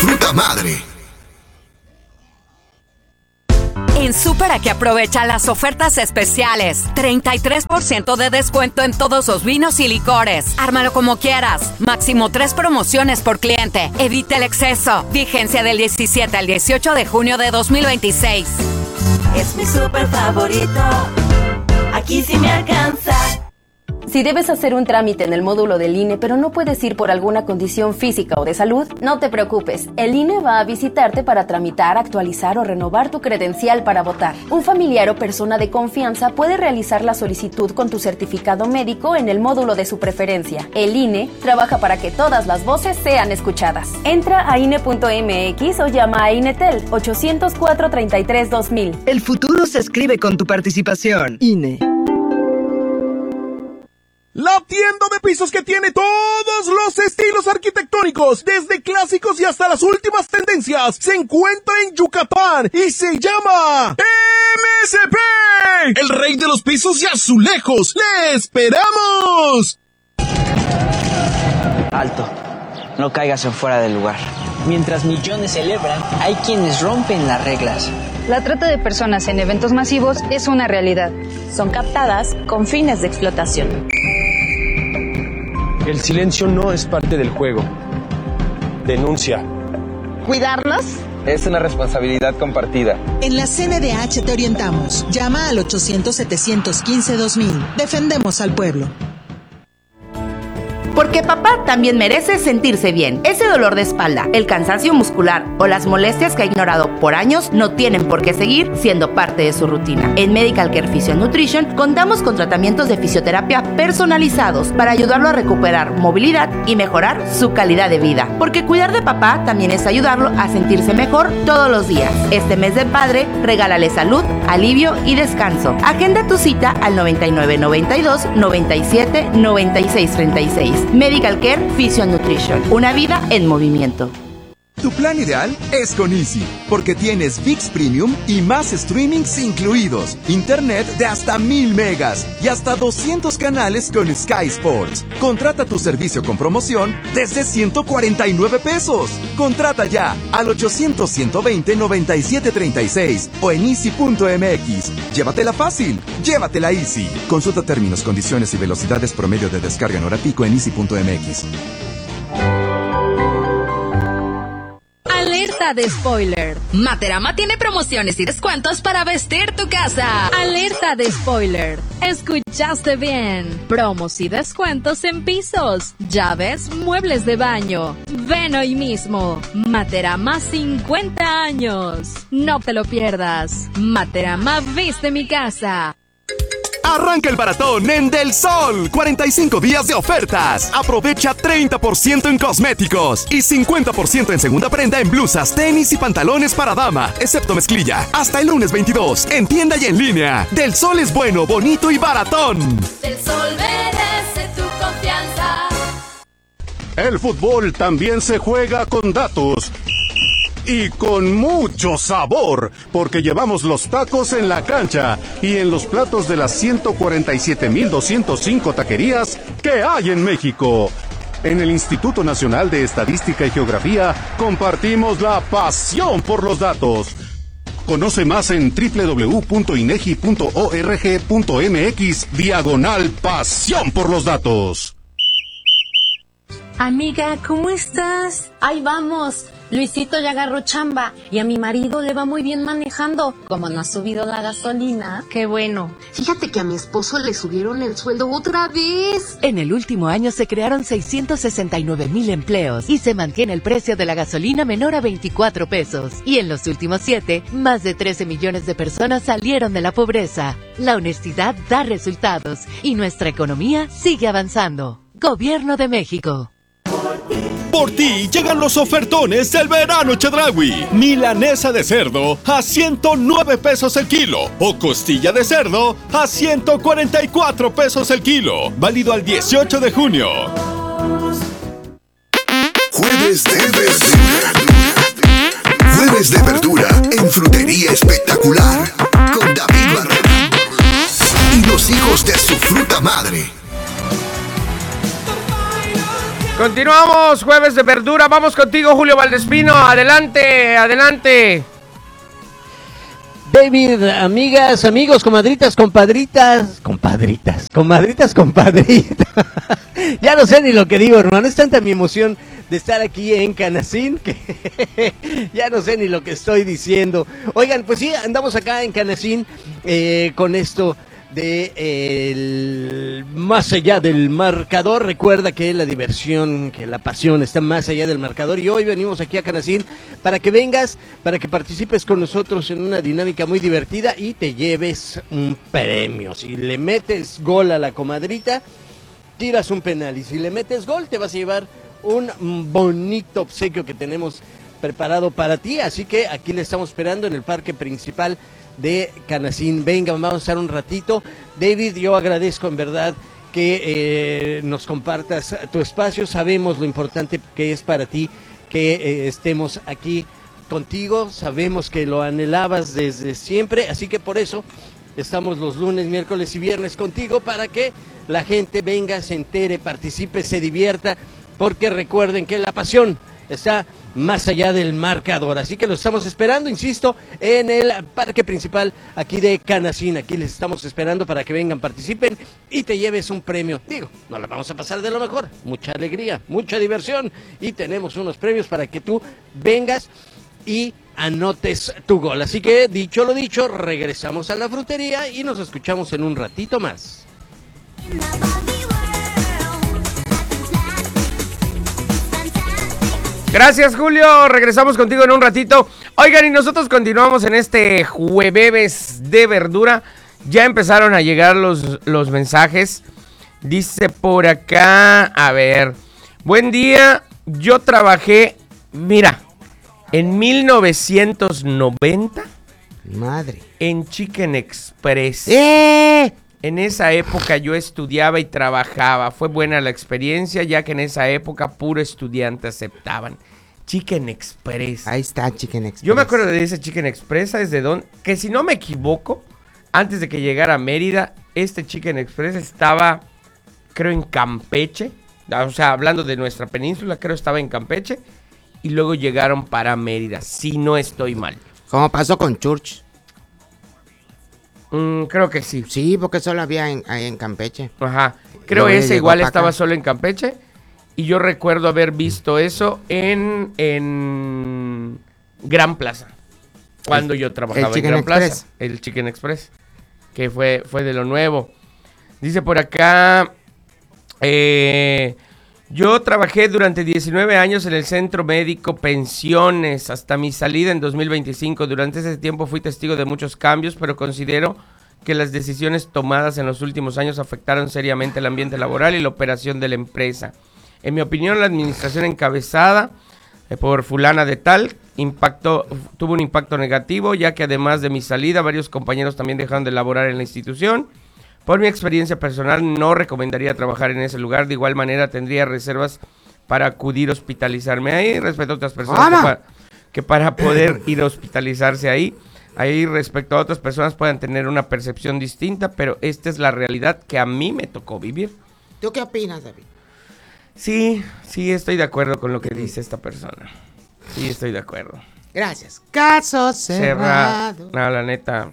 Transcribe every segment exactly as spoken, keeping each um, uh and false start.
fruta madre. En Super Aquí aprovecha las ofertas especiales. treinta y tres por ciento de descuento en todos los vinos y licores. Ármalo como quieras. Máximo tres promociones por cliente. Evita el exceso. Vigencia del diecisiete al dieciocho de junio de dos mil veintiséis. Es mi super favorito. Aquí sí me alcanza. Si debes hacer un trámite en el módulo del I N E, pero no puedes ir por alguna condición física o de salud, no te preocupes. El I N E va a visitarte para tramitar, actualizar o renovar tu credencial para votar. Un familiar o persona de confianza puede realizar la solicitud con tu certificado médico en el módulo de su preferencia. El I N E trabaja para que todas las voces sean escuchadas. Entra a I N E punto M X o llama a INETEL ochocientos cuatro, treinta y tres, dos mil. El futuro se escribe con tu participación. I N E. La tienda de pisos que tiene todos los estilos arquitectónicos, desde clásicos y hasta las últimas tendencias, se encuentra en Yucatán y se llama M S P, el rey de los pisos y azulejos. ¡Le esperamos! Alto, no caigas en fuera del lugar. Mientras millones celebran, hay quienes rompen las reglas. La trata de personas en eventos masivos es una realidad. Son captadas con fines de explotación. El silencio no es parte del juego. Denuncia. ¿Cuidarnos? Es una responsabilidad compartida. En la C N D H te orientamos. Llama al ochocientos, setecientos quince, dos mil. Defendemos al pueblo. Porque papá también merece sentirse bien. Ese dolor de espalda, el cansancio muscular o las molestias que ha ignorado por años no tienen por qué seguir siendo parte de su rutina. En Medical Care Physio Nutrition contamos con tratamientos de fisioterapia personalizados para ayudarlo a recuperar movilidad y mejorar su calidad de vida. Porque cuidar de papá también es ayudarlo a sentirse mejor todos los días. Este mes de padre, regálale salud, alivio y descanso. Agenda tu cita al noventa y nueve, noventa y dos, noventa y siete, noventa y seis, treinta y seis. Medical Care Physio Nutrition. Una vida en movimiento. Tu plan ideal es con Easy, porque tienes ViX Premium y más streamings incluidos, internet de hasta mil megas y hasta doscientos canales con Sky Sports. Contrata tu servicio con promoción desde ciento cuarenta y nueve pesos. Contrata ya al ochocientos, ciento veinte, noventa y siete treinta y seis o en easy punto m x. Llévatela fácil, llévatela Easy. Consulta términos, condiciones y velocidades promedio de descarga en hora pico en easy punto m x. Alerta de spoiler. Materama tiene promociones y descuentos para vestir tu casa. Alerta de spoiler. Escuchaste bien. Promos y descuentos en pisos, llaves, muebles de baño. Ven hoy mismo. Materama cincuenta años. No te lo pierdas. Materama viste mi casa. Arranca el baratón en Del Sol. cuarenta y cinco días de ofertas. Aprovecha treinta por ciento en cosméticos y cincuenta por ciento en segunda prenda en blusas, tenis y pantalones para dama, excepto mezclilla. Hasta el lunes veintidós, en tienda y en línea. Del Sol es bueno, bonito y baratón. Del Sol merece tu confianza. El fútbol también se juega con datos. Y con mucho sabor, porque llevamos los tacos en la cancha y en los platos de las ciento cuarenta y siete mil doscientos cinco taquerías que hay en México. En el Instituto Nacional de Estadística y Geografía compartimos la pasión por los datos. Conoce más en doble u doble u doble u punto inegi punto org punto m x diagonal pasión por los datos. Amiga, ¿cómo estás? Ahí vamos. Luisito ya agarró chamba y a mi marido le va muy bien manejando. Como no ha subido la gasolina. Qué bueno. Fíjate que a mi esposo le subieron el sueldo otra vez. En el último año se crearon seiscientos sesenta y nueve mil empleos y se mantiene el precio de la gasolina menor a veinticuatro pesos. Y en los últimos siete, más de trece millones de personas salieron de la pobreza. La honestidad da resultados y nuestra economía sigue avanzando. Gobierno de México. Por ti llegan los ofertones del verano Chedraui. Milanesa de cerdo a ciento nueve pesos el kilo o costilla de cerdo a ciento cuarenta y cuatro pesos el kilo. Válido al dieciocho de junio. Jueves de verdura. Jueves de verdura en Frutería Espectacular con David Barrera y los hijos de su fruta madre. Continuamos, jueves de verdura. Vamos contigo, Julio Valdespino. Adelante, adelante. David, amigas, amigos, comadritas, compadritas, compadritas, comadritas, compadritas. Ya no sé ni lo que digo, hermano. Es tanta mi emoción de estar aquí en Canacín que ya no sé ni lo que estoy diciendo. Oigan, pues sí, andamos acá en Canacín eh, con esto de eh, el más allá del marcador. Recuerda que la diversión, que la pasión está más allá del marcador, y hoy venimos aquí a Canacín para que vengas, para que participes con nosotros en una dinámica muy divertida y te lleves un premio. Si le metes gol a la comadrita, tiras un penal, y si le metes gol te vas a llevar un bonito obsequio que tenemos preparado para ti. Así que aquí le estamos esperando en el parque principal de Canacín. Venga, vamos a estar un ratito. David, yo agradezco en verdad que eh, nos compartas tu espacio. Sabemos lo importante que es para ti que eh, estemos aquí contigo. Sabemos que lo anhelabas desde siempre, así que por eso estamos los lunes, miércoles y viernes contigo, para que la gente venga, se entere, participe, se divierta, porque recuerden que la pasión está más allá del marcador. Así que los estamos esperando, insisto, en el parque principal aquí de Canacín. Aquí les estamos esperando para que vengan, participen y te lleves un premio. Digo, no la vamos a pasar de lo mejor. Mucha alegría, mucha diversión, y tenemos unos premios para que tú vengas y anotes tu gol. Así que, dicho lo dicho, regresamos a la frutería y nos escuchamos en un ratito más. Gracias, Julio. Regresamos contigo en un ratito. Oigan, y nosotros continuamos en este jueves de verdura. Ya empezaron a llegar los, los mensajes. Dice por acá, a ver, buen día, yo trabajé, mira, en mil novecientos noventa. Madre. En Chicken Express. ¡Eh! En esa época yo estudiaba y trabajaba. Fue buena la experiencia, ya que en esa época puro estudiante aceptaban. Chicken Express. Ahí está, Chicken Express. Yo me acuerdo de ese Chicken Express, ¿sabes de dónde? Que si no me equivoco, antes de que llegara a Mérida, este Chicken Express estaba, creo, en Campeche. O sea, hablando de nuestra península, creo estaba en Campeche. Y luego llegaron para Mérida, si no estoy mal. ¿Cómo pasó con Church? Mm, creo que sí. Sí, porque solo había en, ahí en Campeche. Ajá. Creo Luego ese igual estaba acá. solo en Campeche. Y yo recuerdo haber visto eso en, en Gran Plaza. Cuando el, yo trabajaba en Gran Express. Plaza. El Chicken Express. Que fue, fue de lo nuevo. Dice por acá... Eh, yo trabajé durante diecinueve años en el Centro Médico Pensiones hasta mi salida en dos mil veinticinco. Durante ese tiempo fui testigo de muchos cambios, pero considero que las decisiones tomadas en los últimos años afectaron seriamente el ambiente laboral y la operación de la empresa. En mi opinión, la administración encabezada eh, por fulana de tal impactó, tuvo un impacto negativo, ya que además de mi salida, varios compañeros también dejaron de laborar en la institución. Por mi experiencia personal, no recomendaría trabajar en ese lugar. De igual manera, tendría reservas para acudir a hospitalizarme ahí. Respecto a otras personas que para, que para poder ir a hospitalizarse ahí, ahí respecto a otras personas puedan tener una percepción distinta, pero esta es la realidad que a mí me tocó vivir. ¿Tú qué opinas, David? Sí, sí, estoy de acuerdo con lo que dice esta persona. Sí, estoy de acuerdo. Gracias. Caso cerrado. No, la neta...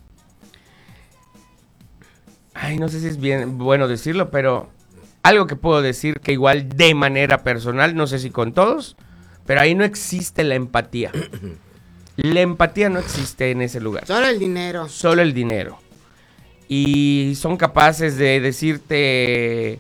Ay, no sé si es bien bueno decirlo, pero algo que puedo decir que igual de manera personal, no sé si con todos, pero ahí no existe la empatía. La empatía no existe en ese lugar. Solo el dinero. Solo el dinero. Y son capaces de decirte,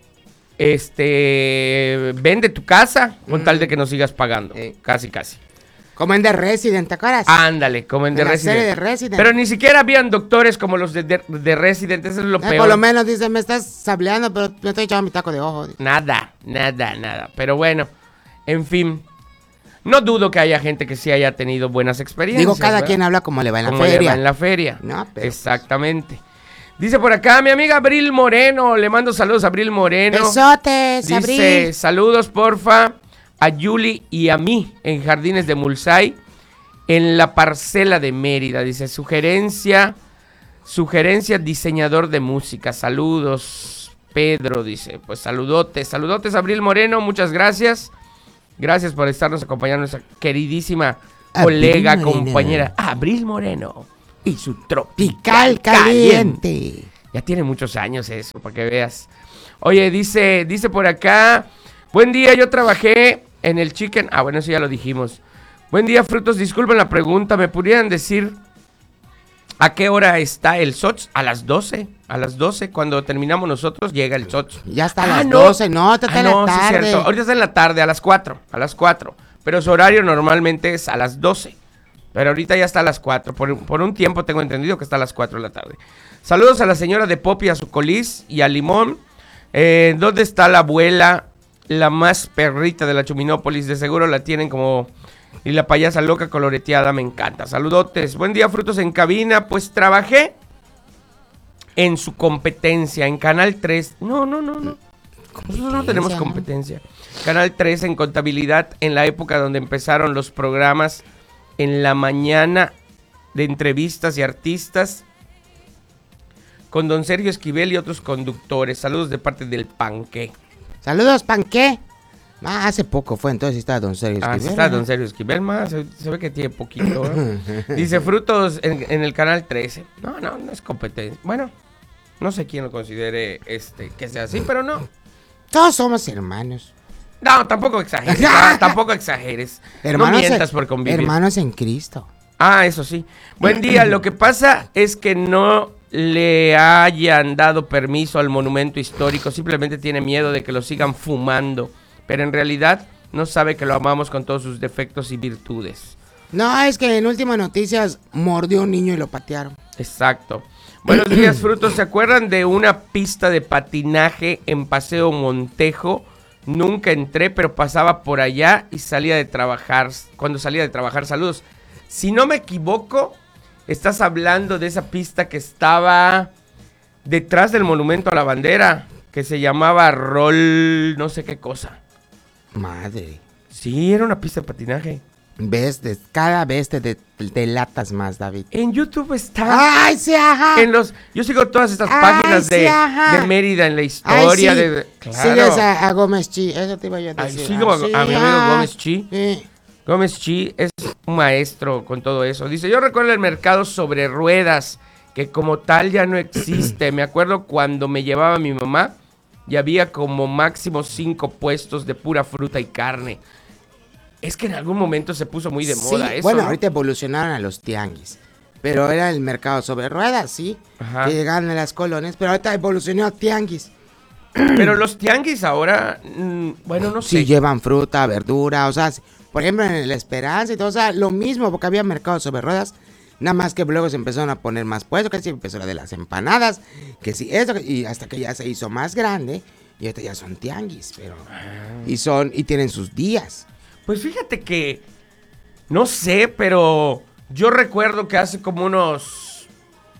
este, vende tu casa con mm. tal de que no sigas pagando. Eh. Casi, casi. Como en The Resident, ¿te acuerdas? Ándale, como en The Resident. Serie de Resident. Pero ni siquiera habían doctores como los de The, de Resident, eso es lo eh, peor. Por lo menos dice, me estás sableando, pero me estoy echando mi taco de ojo. Nada, nada, nada. Pero bueno, en fin. No dudo que haya gente que sí haya tenido buenas experiencias. Digo, cada ¿verdad? quien habla como le va en la como feria. le va en la feria. No, pero... Exactamente. Dice por acá mi amiga Abril Moreno, le mando saludos a Abril Moreno. Besotes, Dice, Abril. saludos porfa a Yuli y a mí en Jardines de Mulsay. En la parcela de Mérida, dice, sugerencia, sugerencia diseñador de música, saludos, Pedro, dice. Pues saludotes, saludotes, Abril Moreno, muchas gracias. Gracias por estarnos acompañando, nuestra queridísima colega, Abril Moreno. compañera, Abril Moreno. Y su Tropical tropical caliente. caliente. Ya tiene muchos años eso, para que veas. Oye, dice, dice por acá, buen día, yo trabajé en el Chicken. Ah, bueno, eso ya lo dijimos. Buen día, frutos, disculpen la pregunta, ¿me pudieran decir a qué hora está el S O T S? A las doce, a las doce, cuando terminamos nosotros llega el S O T S. Ya está a Ah, las no. doce, no, está Ah, en la no, sí es tarde. cierto. Ahorita está en la tarde, a las cuatro, a las cuatro. Pero su horario normalmente es a las doce. Pero ahorita ya está a las cuatro. Por, por un tiempo tengo entendido que está a las cuatro de la tarde. Saludos a la señora de Popi, a su Colis y a Limón. Eh, ¿Dónde está la abuela, la más perrita de la Chuminópolis? De seguro la tienen como... Y la payasa loca coloreteada, me encanta. Saludotes. Buen día, frutos en cabina. Pues trabajé en su competencia, en Canal tres. No, no, no, no. Nosotros no tenemos competencia. Canal tres en contabilidad, en la época donde empezaron los programas en la mañana de entrevistas y artistas con don Sergio Esquivel y otros conductores. Saludos de parte del Panqué. Saludos, Panqué. Ah, hace poco fue, entonces está don Sergio Ah, Esquivel. sí está ¿no? don Sergio Esquivel, más se, se ve que tiene poquito, ¿no? Dice frutos en, en el canal trece. No, no, no es competencia. Bueno, no sé quién lo considere este que sea así, pero no. Todos somos hermanos. No, tampoco exageres. ah, tampoco exageres. Hermanos no mientas en, por convivir. Hermanos en Cristo. Ah, eso sí. Buen día. Lo que pasa es que no le hayan dado permiso al monumento histórico. Simplemente tiene miedo de que lo sigan fumando. Pero en realidad no sabe que lo amamos con todos sus defectos y virtudes. No, es que en últimas noticias mordió un niño y lo patearon. Exacto. Buenos días, frutos. ¿Se acuerdan de una pista de patinaje en Paseo Montejo? Nunca entré, pero pasaba por allá y salía de trabajar. Cuando salía de trabajar, saludos. Si no me equivoco, estás hablando de esa pista que estaba detrás del Monumento a la Bandera, que se llamaba Roll no sé qué cosa. Madre. Sí, era una pista de patinaje. Ves, de, cada vez te de- delatas más, David. En YouTube está. ¡Ay, sí, ajá! En los, yo sigo todas estas Ay, páginas sí, de, ajá. de Mérida en la Ay, historia. sí. de, de- claro. Sigues a, a Gómez Chi, eso te iba yo a Ay, decir. sigo a, Ah, sí, a mi amigo ah, Gómez Chi. sí. Gómez Chi es un maestro con todo eso. Dice, yo recuerdo el mercado sobre ruedas, que como tal ya no existe. Me acuerdo cuando me llevaba mi mamá y había como máximo cinco puestos de pura fruta y carne. Es que en algún momento se puso muy de moda Sí, eso, bueno, ¿no? ahorita evolucionaron a los tianguis. Pero era el mercado sobre ruedas, sí. Ajá. Que llegaban a las colonias, pero ahorita evolucionó a tianguis. Pero los tianguis ahora, mm, bueno, no sé. Sí, llevan fruta, verdura, o sea, por ejemplo en La Esperanza y todo, o sea, lo mismo, porque había mercado sobre ruedas. Nada más que luego se empezaron a poner más puestos, que sí empezó la de las empanadas, que sí, eso, y hasta que ya se hizo más grande, y ahorita ya son tianguis, pero... Y son, y tienen sus días. Pues fíjate que, no sé, pero yo recuerdo que hace como unos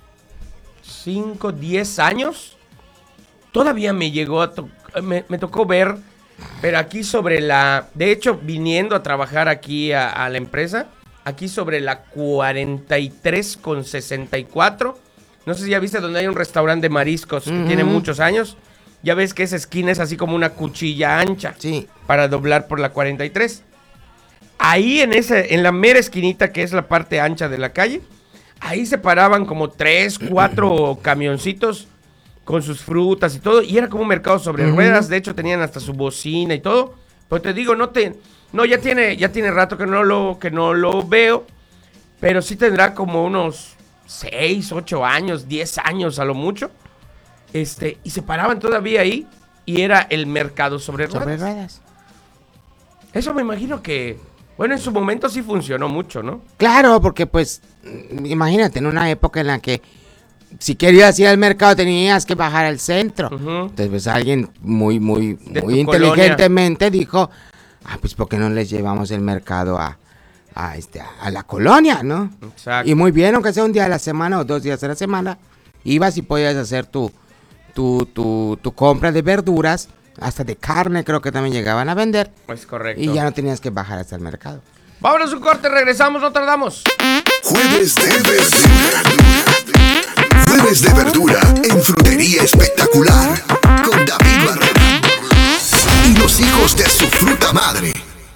cinco, diez años, todavía me llegó a, to- me, me tocó ver, pero aquí sobre la, de hecho, viniendo a trabajar aquí a, a la empresa, aquí sobre la cuarenta y tres con sesenta y cuatro, no sé si ya viste donde hay un restaurante de mariscos que Ujú. tiene muchos años, ya ves que esa esquina es así como una cuchilla ancha, sí, para doblar por la cuarenta y tres. Ahí en ese, en la mera esquinita que es la parte ancha de la calle, ahí se paraban como tres, cuatro camioncitos con sus frutas y todo, y era como un mercado sobre Ujú. ruedas. De hecho tenían hasta su bocina y todo. Pero te digo, no te, no ya tiene, ya tiene rato que no lo, que no lo veo, pero sí tendrá como unos seis, ocho años, diez años a lo mucho. Este, y se paraban todavía ahí y era el mercado sobre ruedas. Sobre ruedas. Eso me imagino que, bueno, en su momento sí funcionó mucho, ¿no? Claro, porque pues, mm, imagínate, en una época en la que si querías ir al mercado tenías que bajar al centro. Entonces, pues alguien muy, muy, De muy tu inteligentemente dijo, ah, pues ¿por qué no les llevamos el mercado a, a, este, a la colonia, no? Exacto. Y muy bien, aunque sea un día a la semana o dos días a la semana, ibas y podías hacer tu, tu, tu, tu compra de verduras, hasta de carne creo que también llegaban a vender. Pues correcto. Y ya no tenías que bajar hasta el mercado. Vámonos un corte, regresamos, no tardamos. Jueves de verdura. Jueves de verdura en Frutería Espectacular con David Barrera y los hijos de su fruta madre.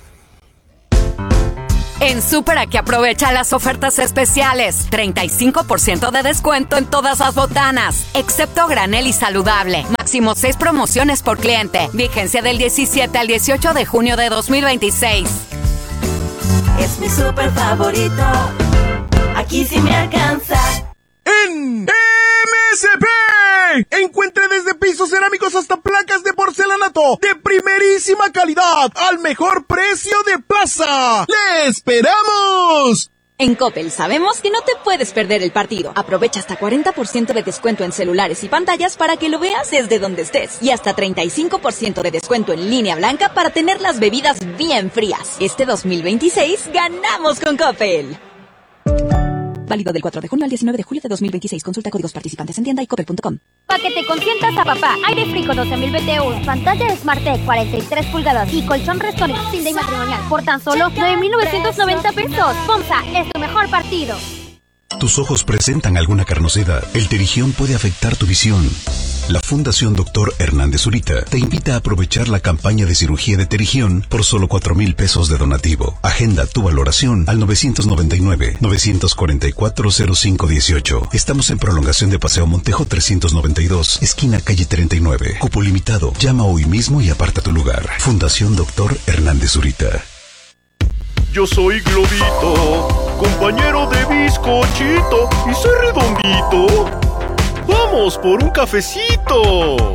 En Super aquí aprovecha las ofertas especiales. treinta y cinco por ciento de descuento en todas las botanas, excepto granel y saludable. Máximo seis promociones por cliente. Vigencia del diecisiete al dieciocho de junio de dos mil veintiséis. Es mi super favorito. Aquí sí me alcanza. En M S P, encuentre desde pisos cerámicos hasta placas de porcelanato de primerísima calidad al mejor precio de plaza. ¡Le esperamos! En Coppel sabemos que no te puedes perder el partido. Aprovecha hasta cuarenta por ciento de descuento en celulares y pantallas para que lo veas desde donde estés. Y hasta treinta y cinco por ciento de descuento en línea blanca para tener las bebidas bien frías. Este dos mil veintiséis ganamos con Coppel. Válido del cuatro de junio al diecinueve de julio de dos mil veintiséis. Consulta códigos participantes en tienda y coppel punto com. Para que te consientas a papá. Aire Frico doce mil B T Us, pantalla SmartTech cuarenta y tres pulgadas y colchón Restonic sin de matrimonial por tan solo nueve mil novecientos noventa pesos. FOMSA es tu mejor partido. ¿Tus ojos presentan alguna carnosidad? El terigión puede afectar tu visión. La Fundación Doctor Hernández Zurita te invita a aprovechar la campaña de cirugía de terigión por solo cuatro mil pesos de donativo. Agenda tu valoración al nueve nueve nueve, nueve cuatro cuatro, cero cinco uno ocho. Estamos en prolongación de Paseo Montejo trescientos noventa y dos, esquina calle treinta y nueve. Cupo limitado. Llama hoy mismo y aparta tu lugar. Fundación Doctor Hernández Zurita. Yo soy Globito, compañero de bizcochito, y soy redondito. ¡Vamos por un cafecito!